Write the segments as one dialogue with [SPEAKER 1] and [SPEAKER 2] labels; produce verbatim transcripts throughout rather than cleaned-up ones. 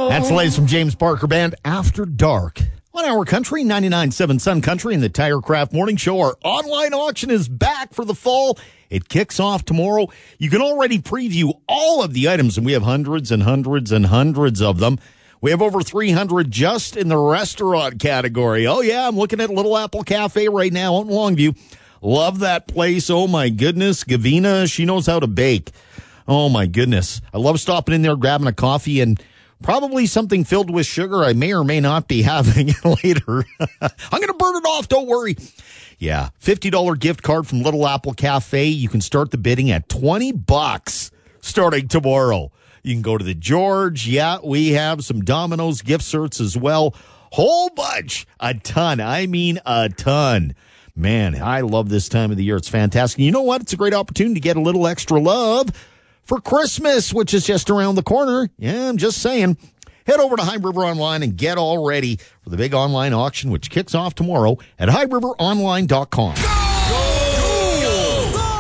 [SPEAKER 1] That's the latest from James Parker Band, After Dark. On Our Country, ninety-nine point seven Sun Country and the TireCraft Morning Show. Our online auction is back for the fall. It kicks off tomorrow. You can already preview all of the items, and we have hundreds and hundreds and hundreds of them. We have over three hundred just in the restaurant category. Oh, yeah, I'm looking at Little Apple Cafe right now out in Longview. Love that place. Oh, my goodness. Gavina, she knows how to bake. Oh, my goodness. I love stopping in there, grabbing a coffee, and probably something filled with sugar I may or may not be having later. I'm going to burn it off. Don't worry. Yeah, fifty dollars gift card from Little Apple Cafe. You can start the bidding at twenty bucks starting tomorrow. You can go to the George. Yeah, we have some Domino's gift certs as well. Whole bunch. A ton. I mean a ton. Man, I love this time of the year. It's fantastic. You know what? It's a great opportunity to get a little extra love for Christmas, which is just around the corner. Yeah, I'm just saying. Head over to High River Online and get all ready for the big online auction, which kicks off tomorrow at high river online dot com.
[SPEAKER 2] Go! Go! Go!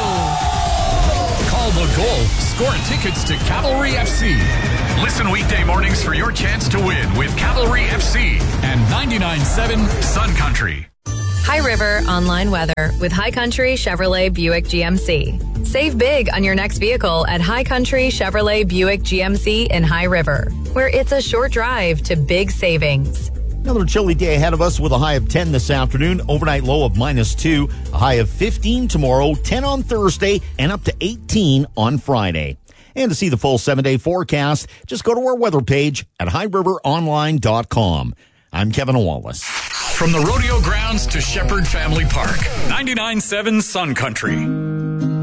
[SPEAKER 2] Call the goal. Score tickets to Cavalry F C. Listen weekday mornings for your chance to win with Cavalry F C and ninety-nine point seven Sun Country.
[SPEAKER 3] High River Online weather with High Country Chevrolet Buick G M C. Save big on your next vehicle at High Country Chevrolet Buick G M C in High River, where it's a short drive to big savings.
[SPEAKER 1] Another chilly day ahead of us with a high of ten this afternoon, overnight low of minus two, a high of fifteen tomorrow, ten on Thursday, and up to eighteen on Friday. And to see the full seven-day forecast, just go to our weather page at high river online dot com. I'm Kevin Wallace.
[SPEAKER 2] From the rodeo grounds to Shepherd Family Park, ninety-nine point seven Sun Country.